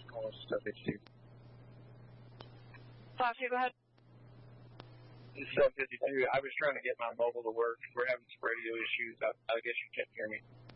calling Sub-52. 5-2, go ahead. This is Sub-52. I was trying to get my mobile to work. We're having some radio issues. I guess you can't hear me.